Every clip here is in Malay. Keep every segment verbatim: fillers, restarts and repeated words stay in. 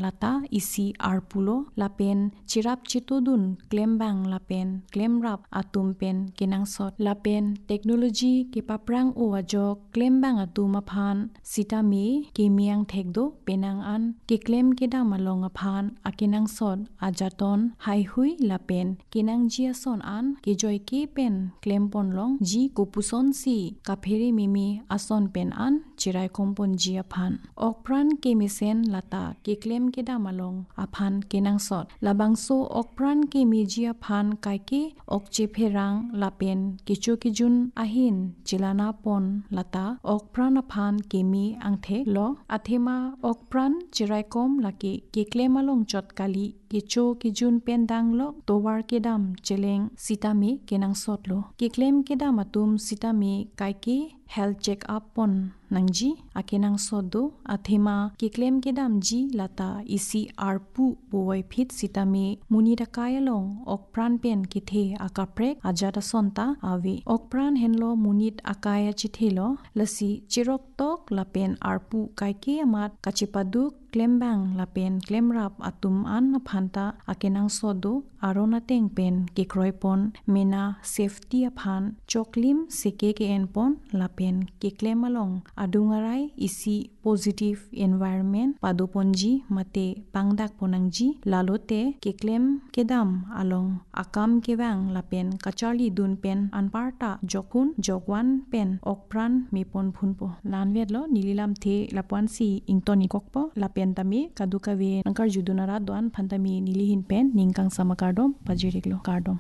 lata isi arpulo lapen chirap chitodun claim bang lapen claim rap atum pen kinang sot lapen technology ke paprang o ajok claim bang atum aphan sitami ke miang thekdo penang an ke claim ke da malong aphan akinang sot ajaton hai hui lapen kinang jia son an ke joy ke pen claim pon long ji kopuson si kapheri mimi ason pen an chirai kompon ji aphan okpran ke misen lata ke claim ke da malong aphan kinang sot labangso okpran ke mi ji aphan kai ke okche pherang lapen kichu kijun ahin chilana pon lata okpran aphan ke mi angthe lo athema okpran chirai kom laki ke claim along chot kali kicho kijun pendang lok towar kedam cheleng sitami kenang sotlo ke claim kedam atum sitami kaiki health check up pon nangji akenang sodo athema ke claim kedam ji lata isi arpu boi phit sitami muni da kayalong okpran pen kithe akaprek ajata sonta awi okpran henlo munit akaya chithelo lasi chirok tok lapen arpu kaiki amat kachipaduk claim bang lapen claim rap atum an phanta akenang sodo arona teng pen ke kroipon mena safety aphan choklim seke ke en pon lapen ke claim along adungarai isi positive environment padoponji mate pangdak ponangji lalote ke claim kedam along akam ke bang lapen kachali dun pen anparta jokun jogwan pen okpran mipon phunpo lanvet lo nililam the lapwan si ingtoni kokpo lapen tami kadukawe angkar judunara doan phantami nilihin pen ningkang samakardom pajiriklo kardom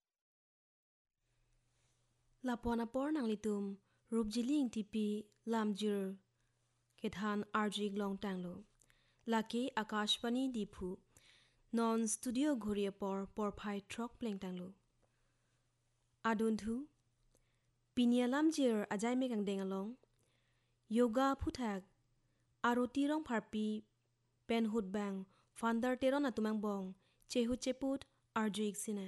lapona por nang litum rubjiling tipi lamjur kethan arjig long tanglo laki akashvani diphu non studio ghoria por por phai trok pleng tanglo aduntu pinia lamjir ajai megang dengalong yoga phuthak aroti rong pharpi pen hut bang founder teron atumang bong chehu cheput arjuik sina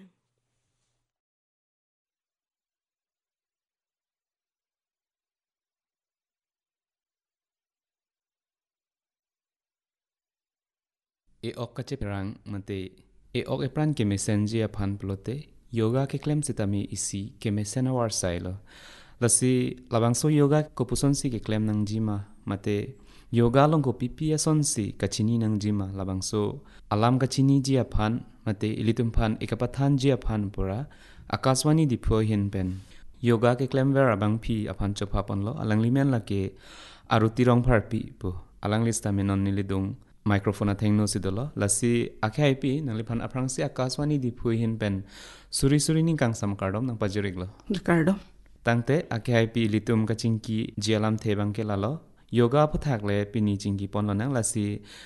e ok kache perang mate e ok epran ke messenger phan plote yoga ke claim sitami isi ke mesena war sailo lasi labangso yoga ko puson si ke claim nang jima mate yoga long ko ppia son si kachini nang jima labangso alam kachini ji aphan mate ilitum phan ekapathan ji aphan pura akaswani dipho hin pen yoga ke claim ver abang phi aphan chopha pon lo alang limen lake aruti rong phar pi pu alang lista menon nilidung microphone athengno sidolo lasi akhai pi nangli phan aprang si akaswani dipho hin pen suri suri ni kang sam kardom nang pajuriglo kardom tangte akhai pi litum kachingki jialam thebang ke lalo yoga phathak le pini chingki ponlo nang lasi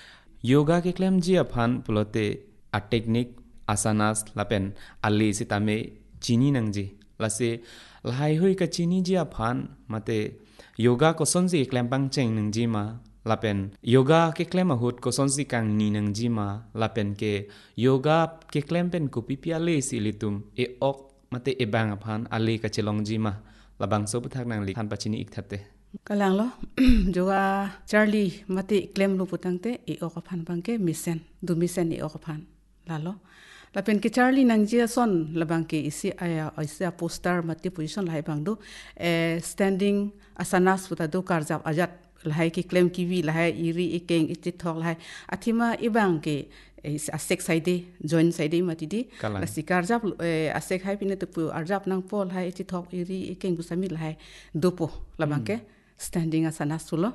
yoga ke claim ji aphan pulote a technique asanas lapen ali sitame chini nangji lasi lahai hui ka chini ji aphan mate yoga ko sonji claim bang cheng nangji ma lapen yoga ke claim ahut ko sonji kang ni nangji ma lapen ke yoga ke claim pen ko pipia le si litum e ok mate e bang aphan ali ka chelong ji ma labang so phathak nang li khan pachini ik thate kalang lo joga charlie mati claim lu putangte e ok phan bangke mission du mission e ok phan lalo lapen ke charlie nangjia son labangke isi aya isia poster mati position lai bang do e standing asanas puta do karjap ajat lai ki claim ki vi lai iri ekeng iti thok lai athima ibang ke asek side join side mati di la sikar jap asek hai pine tu arjap nang pol hai iti thok iri ekeng busami lai dopo labang ke standing asana sulo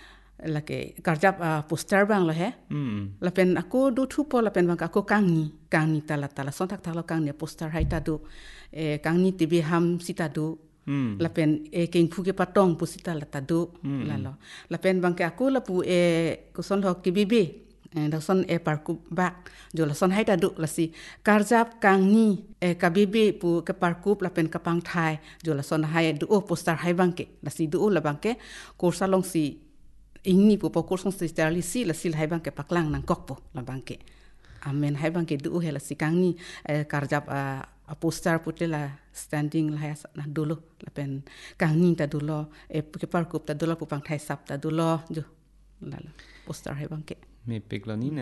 lake karjap uh, poster bang lo he mm. lapen aku do thu po lapen bang aku kangni kangni tala tala sontak tala kangni poster hai ta do e kangni tibi ham sita do mm. lapen e king phu ke patong pusita la ta do mm. lalo lapen bang ke aku lapu e kuson ho ki bibi dason e parku bak jo lason hai ta du lasi karjap kangni e kabibi pu ke parku lapen kapang thai jo lason hai du o poster hai bangke lasi du o la bangke kursa long si ingni pu po kursa si starli si lasi hai bangke paklang nang kokpo la bangke amen hai bangke du o he lasi kangni e karjap a poster putela standing la na dulu lapen kangni ta dulo e ke parku ta dulo pu pang thai sap ta dulo jo lala poster hai bangke me peklani